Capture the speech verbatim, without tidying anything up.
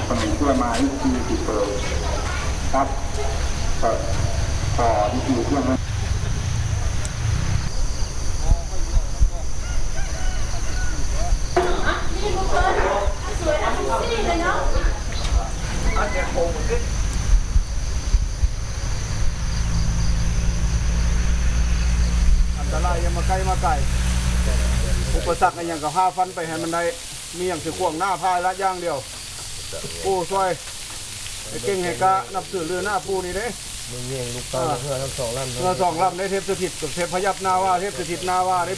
ขนมเพื่อมาที่ที่ติดเปิดครับต่อต่อที่ที่เครื่องนั้นอันตรายยังมาใกล้มาไกลอุปสรรคอย่างกับห้าฟันไปให้มันได้มีอย่างถือขวางหน้าพายละย่างเดียวปูช่วยเก่งให้กะนับถือเรือหน้าปูนี่เด้มึงเงี้ยลูกเต้าเพื่อทั้งสองลำเพื่อสองลำได้เทพสถิตกับเทพพยับนาว่าเทพสถิตนาว่าได้